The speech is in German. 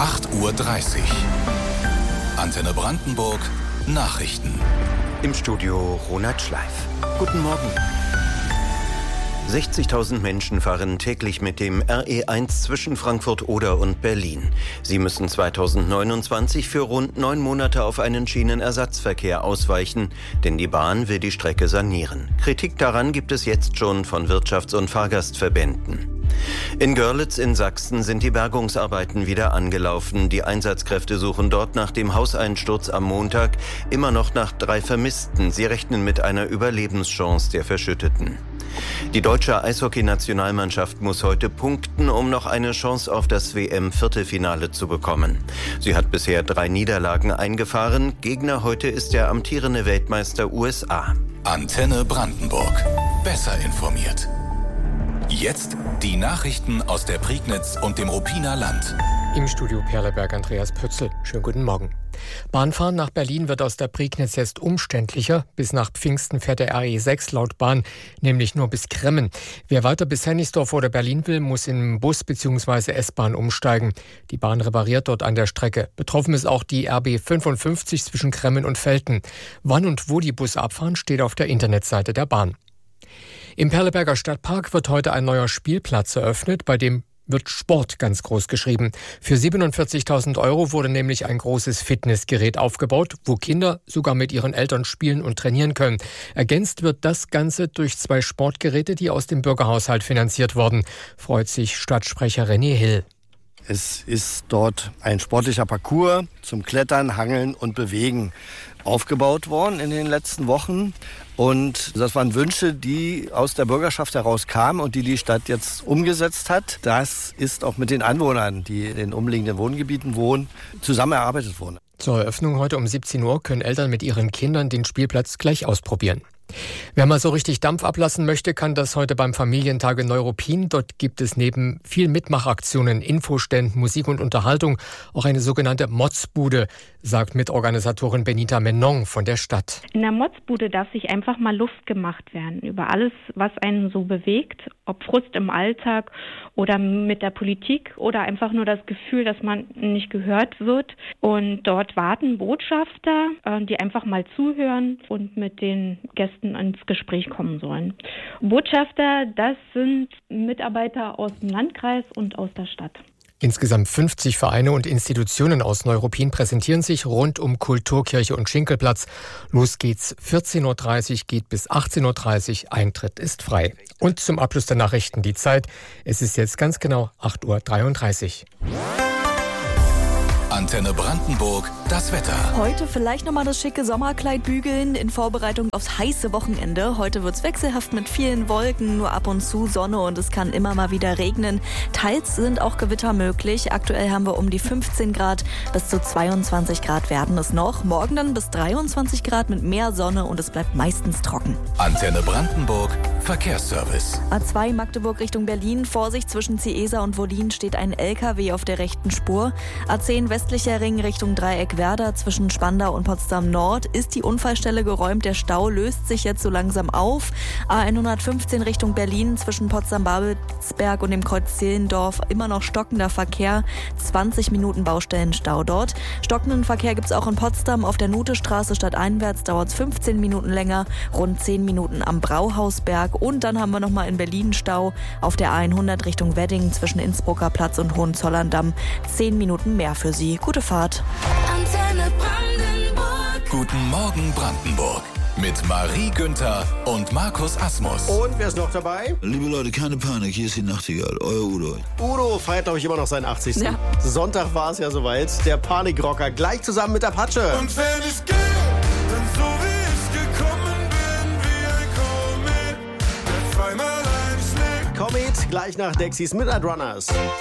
8:30 Uhr. Antenne Brandenburg Nachrichten. Im Studio Ronald Schleif. Guten Morgen. 60.000 Menschen fahren täglich mit dem RE1 zwischen Frankfurt-Oder und Berlin. Sie müssen 2029 für rund 9 Monate auf einen Schienenersatzverkehr ausweichen, denn die Bahn will die Strecke sanieren. Kritik daran gibt es jetzt schon von Wirtschafts- und Fahrgastverbänden. In Görlitz in Sachsen sind die Bergungsarbeiten wieder angelaufen. Die Einsatzkräfte suchen dort nach dem Hauseinsturz am Montag immer noch nach 3 Vermissten. Sie rechnen mit einer Überlebenschance der Verschütteten. Die deutsche Eishockey-Nationalmannschaft muss heute punkten, um noch eine Chance auf das WM-Viertelfinale zu bekommen. Sie hat bisher 3 Niederlagen eingefahren. Gegner heute ist der amtierende Weltmeister USA. Antenne Brandenburg. Besser informiert. Jetzt die Nachrichten aus der Prignitz und dem Ruppiner Land. Im Studio Perleberg Andreas Pützel. Schönen guten Morgen. Bahnfahren nach Berlin wird aus der Prignitz jetzt umständlicher. Bis nach Pfingsten fährt der RE6 laut Bahn nämlich nur bis Kremmen. Wer weiter bis Hennigsdorf oder Berlin will, muss in Bus bzw. S-Bahn umsteigen. Die Bahn repariert dort an der Strecke. Betroffen ist auch die RB 55 zwischen Kremmen und Velten. Wann und wo die Busse abfahren, steht auf der Internetseite der Bahn. Im Perleberger Stadtpark wird heute ein neuer Spielplatz eröffnet, bei dem wird Sport ganz groß geschrieben. Für 47.000 € wurde nämlich ein großes Fitnessgerät aufgebaut, wo Kinder sogar mit ihren Eltern spielen und trainieren können. Ergänzt wird das Ganze durch 2 Sportgeräte, die aus dem Bürgerhaushalt finanziert wurden, freut sich Stadtsprecher René Hill. Es ist dort ein sportlicher Parcours zum Klettern, Hangeln und Bewegen aufgebaut worden in den letzten Wochen. Und das waren Wünsche, die aus der Bürgerschaft heraus kamen und die Stadt jetzt umgesetzt hat. Das ist auch mit den Anwohnern, die in den umliegenden Wohngebieten wohnen, zusammen erarbeitet worden. Zur Eröffnung heute um 17 Uhr können Eltern mit ihren Kindern den Spielplatz gleich ausprobieren. Wer mal so richtig Dampf ablassen möchte, kann das heute beim Familientag in Neuruppin. Dort gibt es neben vielen Mitmachaktionen, Infoständen, Musik und Unterhaltung auch eine sogenannte Motzbude, sagt Mitorganisatorin Benita Menon von der Stadt. In der Motzbude darf sich einfach mal Luft gemacht werden über alles, was einen so bewegt, ob Frust im Alltag oder mit der Politik oder einfach nur das Gefühl, dass man nicht gehört wird. Und dort warten Botschafter, die einfach mal zuhören und mit den Gästen ins Gespräch kommen sollen. Botschafter, das sind Mitarbeiter aus dem Landkreis und aus der Stadt. Insgesamt 50 Vereine und Institutionen aus Neuruppin präsentieren sich rund um Kulturkirche und Schinkelplatz. Los geht's 14:30 Uhr, geht bis 18:30 Uhr. Eintritt ist frei. Und zum Abschluss der Nachrichten die Zeit. Es ist jetzt ganz genau 8:33 Uhr. Antenne Brandenburg, das Wetter. Heute vielleicht nochmal das schicke Sommerkleid bügeln in Vorbereitung aufs heiße Wochenende. Heute wird's wechselhaft mit vielen Wolken, nur ab und zu Sonne und es kann immer mal wieder regnen. Teils sind auch Gewitter möglich. Aktuell haben wir um die 15 Grad, bis zu 22 Grad werden es noch. Morgen dann bis 23 Grad mit mehr Sonne und es bleibt meistens trocken. Antenne Brandenburg, Verkehrsservice. A2 Magdeburg Richtung Berlin. Vorsicht, zwischen Ciesa und Wollin steht ein LKW auf der rechten Spur. A10 westlicher Ring Richtung Dreieck Werder zwischen Spandau und Potsdam Nord ist die Unfallstelle geräumt. Der Stau löst sich jetzt so langsam auf. A115 Richtung Berlin zwischen Potsdam-Babelsberg und dem Kreuz Zehlendorf immer noch stockender Verkehr. 20 Minuten Baustellenstau dort. Stockenden Verkehr gibt es auch in Potsdam auf der Nutestraße stadteinwärts. Dauert es 15 Minuten länger. Rund 10 Minuten am Brauhausberg. Und dann haben wir nochmal in Berlin Stau auf der A100 Richtung Wedding zwischen Innsbrucker Platz und Hohenzollern-Damm. 10 Minuten mehr für Sie. Gute Fahrt. Antenne Brandenburg. Guten Morgen Brandenburg. Mit Marie Günther und Markus Asmus. Und wer ist noch dabei? Liebe Leute, keine Panik, hier ist die Nachtigall, euer Udo. Udo feiert, glaube ich, immer noch seinen 80. Ja. Sonntag war es ja soweit. Der Panikrocker gleich zusammen mit Apache. Und wenn ich gehe, dann so wie ich gekommen bin, wie ein Komet, der zweimal einschlägt. Komet gleich nach Dexys Midnight Runners.